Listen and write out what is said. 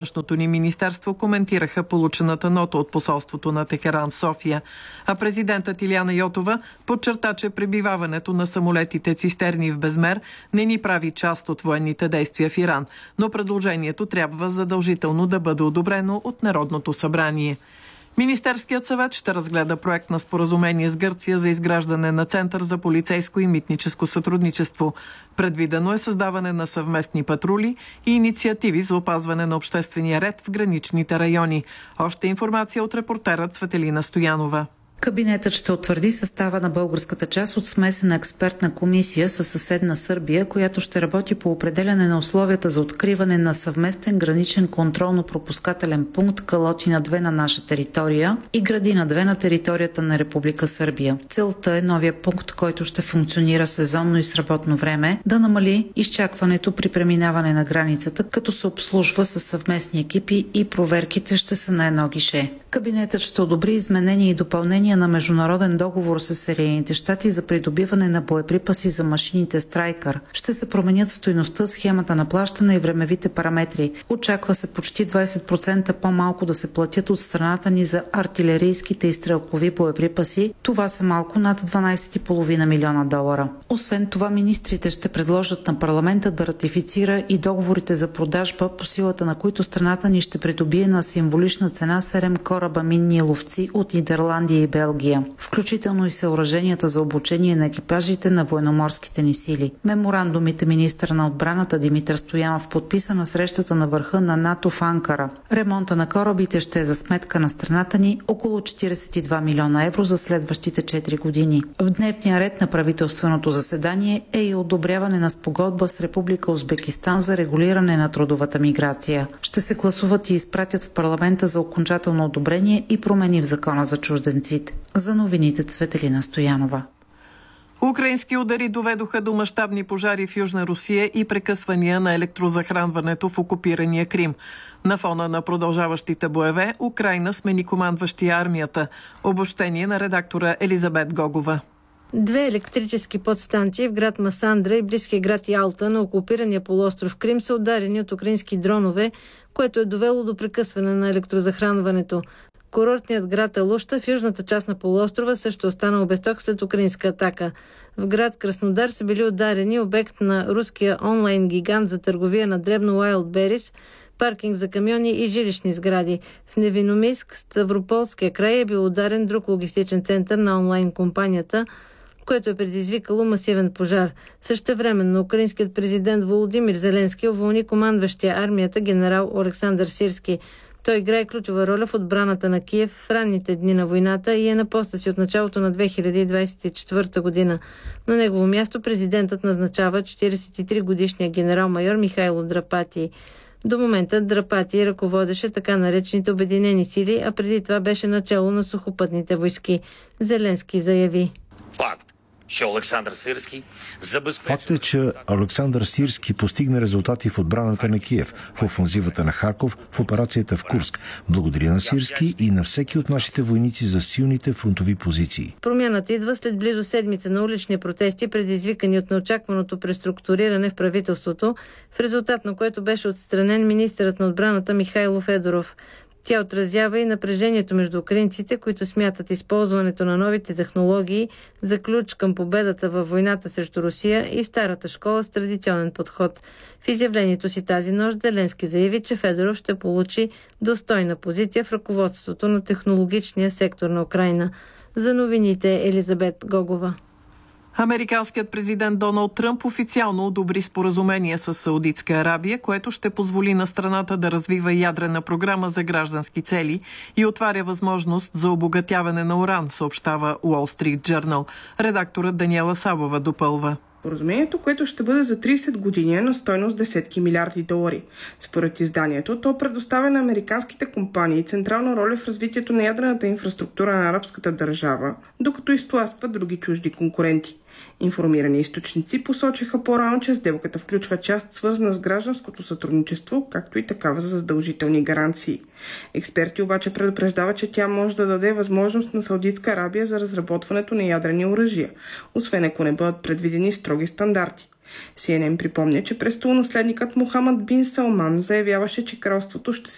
външното ни министерство коментираха получената нота от посолството на Техеран в София. А президентът Илияна Йотова подчерта, че пребиваването на самолетите цистерни в Безмер не ни прави част от военните действия в Иран, но предложението трябва задължително да бъде одобрено от Народното събрание. Министерският съвет ще разгледа проект на споразумение с Гърция за изграждане на Център за полицейско и митническо сътрудничество. Предвидено е създаване на съвместни патрули и инициативи за опазване на обществения ред в граничните райони. Още информация от репортера Цветелина Стоянова. Кабинетът ще утвърди състава на българската част от смесена експертна комисия със съседна Сърбия, която ще работи по определяне на условията за откриване на съвместен граничен контролно-пропускателен пункт Калотина 2 на наша територия и Градина 2 на територията на Република Сърбия. Целта е новия пункт, който ще функционира сезонно и с работно време, да намали изчакването при преминаване на границата, като се обслужва със съвместни екипи и проверките ще са на едно гише. Кабинетът ще одобри изменения и допълнения на международен договор с Съединените щати за придобиване на боеприпаси за машините Страйкър. Ще се променят стойността, схемата на плащане и времевите параметри. Очаква се почти 20% по-малко да се платят от страната ни за артилерийските и стрелкови боеприпаси. Това са малко над 12,5 милиона долара. Освен това, министрите ще предложат на парламента да ратифицира и договорите за продажба, по силата на които страната ни ще придобие на символична цена 7 кораба минни ловци от Нидерландия и Белгия, включително и съоръженията за обучение на екипажите на военноморските ни сили. Меморандумите министъра на отбраната Димитър Стоянов подписа на срещата на върха на НАТО в Анкара. Ремонта на корабите ще е за сметка на страната ни около 42 милиона евро за следващите 4 години. В дневния ред на правителственото заседание е и одобряване на спогодба с Република Узбекистан за регулиране на трудовата миграция. Ще се гласуват и изпратят в парламента за окончателно одобрение и промени в закона за чужденците. За новините Цветелина Стоянова. Украински удари доведоха до мащабни пожари в Южна Русия и прекъсвания на електрозахранването в окупирания Крим. На фона на продължаващите боеве, Украйна смени командващия армията. Обобщение на редактора Елизабет Гогова. 2 електрически подстанции в град Масандра и близкия град Ялта на окупирания полуостров Крим са ударени от украински дронове, което е довело до прекъсване на електрозахранването. Курортният град Алушта в южната част на полуострова също останал без ток след украинска атака. В град Краснодар са били ударени обект на руския онлайн гигант за търговия на дребно Wildberries, паркинг за камиони и жилищни сгради. В Невиномиск, Ставрополския край, е бил ударен друг логистичен център на онлайн компанията, което е предизвикало масивен пожар. Същевременно украинският президент Володимир Зеленски уволни командващия армията генерал Олександър Сирски. Той играе ключова роля в отбраната на Киев в ранните дни на войната и е на поста си от началото на 2024 година. На негово място президентът назначава 43-годишния генерал-майор Михайло Драпати. До момента Драпати ръководеше така наречените обединени сили, а преди това беше начало на сухопътните войски. Зеленски заяви: Факт е, че Олександър Сирски постигна резултати в отбраната на Киев, в офанзивата на Харков, в операцията в Курск. Благодаря на Сирски и на всеки от нашите войници за силните фронтови позиции. Промяната идва след близо седмица на улични протести, предизвикани от неочакваното преструктуриране в правителството, в резултат на което беше отстранен министърът на отбраната Михайло Федоров. Тя отразява и напрежението между украинците, които смятат използването на новите технологии за ключ към победата във войната срещу Русия и старата школа с традиционен подход. В изявлението си тази нощ Зеленски заяви, че Федоров ще получи достойна позиция в ръководството на технологичния сектор на Украйна. За новините Елизабет Гогова. Американският президент Доналд Тръмп официално одобри споразумение с Саудитска Арабия, което ще позволи на страната да развива ядрена програма за граждански цели и отваря възможност за обогатяване на уран, съобщава Wall Street Journal. Редакторът Даниела Савова допълва. Споразумението, което ще бъде за 30 години, е на стойност десетки милиарди долари. Според изданието, то предоставя на американските компании централна роля в развитието на ядрената инфраструктура на арабската държава, докато изтласква други чужди конкуренти. Информирани източници посочиха по-рано, че сделката включва част, свързана с гражданското сътрудничество, както и такава за задължителни гаранции. Експерти обаче предупреждават, че тя може да даде възможност на Саудитска Арабия за разработването на ядрени оръжия, освен ако не бъдат предвидени строги стандарти. CNN припомня, че престолонаследникът Мохамед бин Салман заявяваше, че кралството ще